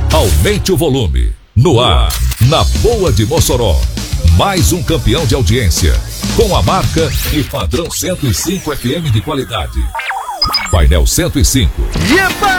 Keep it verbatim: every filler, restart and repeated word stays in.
Aumente o volume. No ar, na Boa de Mossoró. Mais um campeão de audiência. Com a marca e padrão cento e cinco F M de qualidade. Painel cento e cinco. Yepa!